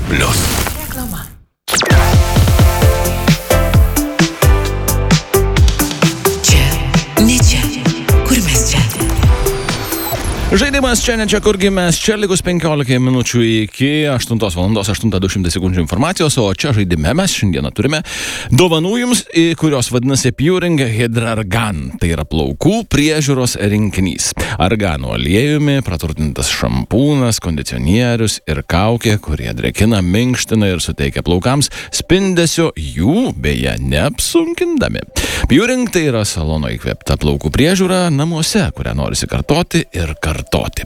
Reklama. Čia, ne čia. Kur mes čia? Žaidimas čia, ne čia, kurgi mes čia, likus 15 minučių iki 8 valandos 8:02 sekundžių informacijos, o čia žaidime mes šiandieną turime dovanų jums, kurios vadinasi Puring Hydrargan. Tai yra plaukų priežiūros rinkinys. Argano aliejumi praturtintas šampūnas, kondicionierius ir kaukė, kurie drėkina, minkština ir suteikia plaukams spindesio, jų beje neapsunkindami. Puring tai yra salono įkvėpta plaukų priežiūra namuose, kurią norisi kartoti ir kartoti.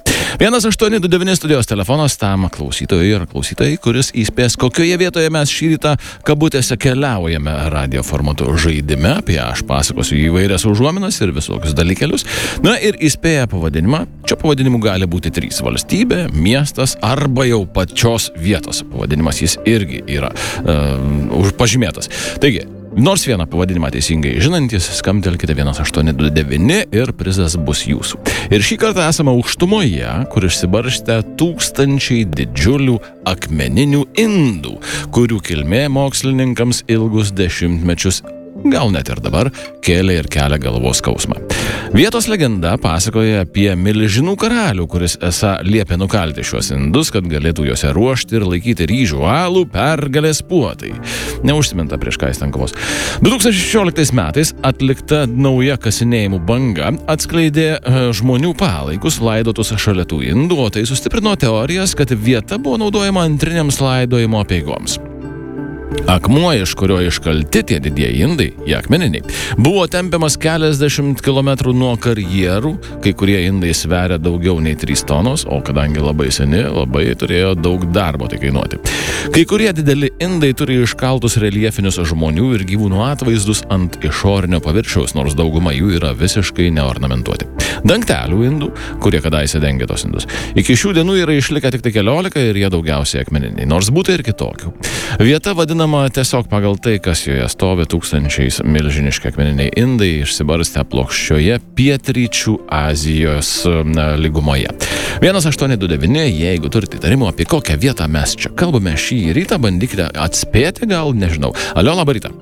1829 studijos telefonas tam klausytojai, kuris įspės, kokioje vietoje mes šį rytą kabutėse keliaujame radio formatu žaidime. Apie aš pasakosiu įvairias užuominas ir visokius dalykelius. Na ir įspėja pavadinimą. Čia pavadinimų gali būti 3: valstybė, miestas arba jau pačios vietos pavadinimas. Jis irgi yra pažymėtas. Taigi, nors vieną pavadinimą teisingai žinantis, skambtelkite 1829 ir prizas bus jūsų. Ir šį kartą esame aukštumoje, kur išsibarstę tūkstančiai didžiulių akmeninių indų, kurių kilmė mokslininkams ilgus dešimtmečius, gal net ir dabar, kėlė ir kelia galvos skausmą. Vietos legenda pasakoja apie milžinų karalių, kuris esą liepė nukalti šiuos indus, kad galėtų juose ruošti ir laikyti ryžių alų pergalės puotai. Neužsiminta prieš ką jis ten kovos. 2016 metais atlikta nauja kasinėjimų banga atskleidė žmonių palaikus laidotus šalia tų indų, o tai sustiprino teorijas, kad vieta buvo naudojama antriniams laidojimo apeigoms. Akmuo, iš kurio iškalti tie didieji indai, jie akmeniniai, buvo tempiamas keliasdešimt kilometrų nuo karjerų, kai kurie indai sveria daugiau nei 3 tonos, o kadangi labai seni, labai turėjo daug darbo tai kainuoti. Kai kurie dideli indai turi iškaltus reliefinius žmonių ir gyvūnų atvaizdus ant išorinio paviršiaus, nors dauguma jų yra visiškai neornamentuoti. Dangtelių indų, kurie kadaise dengė tos indus, iki šių dienų yra išlikę tik 14 ir jie daugiausiai akmeniniai, nors būtų ir kitokių. Vieta vadinama tiesiog pagal tai, kas joje stovi, tūkstančiais milžiniški akmeniniai indai išsibarstę plokščioje pietryčių Azijos lygumoje. 1829, jeigu turite įtarimų, apie kokią vietą mes čia kalbame šį rytą, bandykite atspėti, gal nežinau. Alio, labą rytą.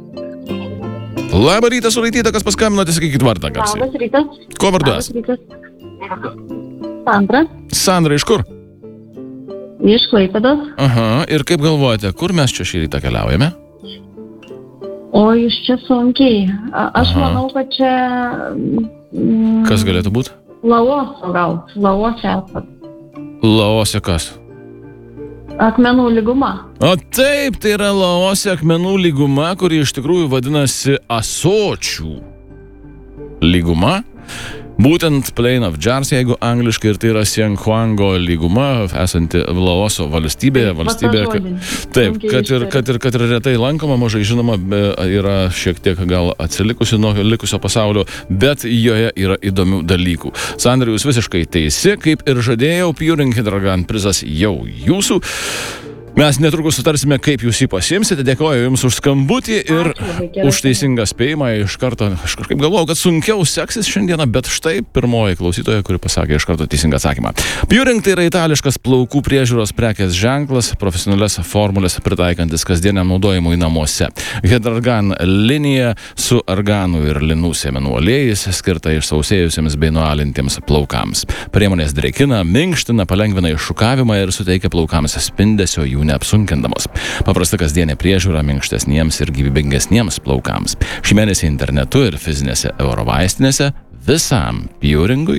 Labą rytą, Sulaityta, kas paskambinote, sakykit vardą garsiai. Labas rytas. Ko vardu esi? Sandra. Sandra, iš kur? Iš Klaipėdos. Aha, ir kaip galvojate, kur mes čia šį rytą keliaujame? O iš čia sunkiai. Aš manau, kad čia... Kas galėtų būti? Laoso gal. Laose esat. Laose kas? Akmenų lyguma. O taip, tai yra Laose akmenų lyguma, kuri iš tikrųjų vadinasi Asočių lyguma. Būtent Plain of Jars, jeigu angliškai, ir tai yra Sianghuango lyguma, esanti Laoso valstybė. Taip, kad ir retai lankoma, mažai žinoma, yra šiek tiek gal atsilikusi nuo likusio pasaulio, bet joje yra įdomių dalykų. Sandra, jūs visiškai teisi, kaip ir žadėjau, Puring Hydrargan prizas jau jūsų. Mes netrukus sutarsime, kaip jūs jį pasiimsite. Dėkoju jums už skambutį ir už teisingą spėjimą. Iš karto, aš kažkaip galvojau, kad sunkiau seksis šiandieną, bet štai pirmoji klausytoja, kuri pasakė iš karto teisingą atsakymą. Puring tai yra itališkas plaukų priežiūros prekės ženklas, profesionalias formulės pritaikantis kasdieniam naudojimui namuose. Hydrargan linija su arganų ir linų sėmenų aliejais, skirta išsausėjusiems bei nualintiems plaukams. Priemonės drėkina, minkština, palengvina iššukavimą ir suteikia plaukams spindesio, jų neapsunkindamos. Paprasta kasdienė priežiūra minkštesniems ir gyvybingesniems plaukams. Šį mėnesį internetu ir fizinėse eurovaistinėse visam Puringui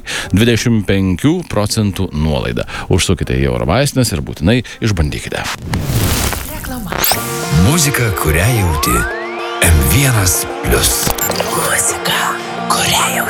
25% nuolaida. Užsukite į eurovaistinės ir būtinai išbandykite. Reklama. Muzika, kurią jauti. M1+. Muzika, kurią jauti.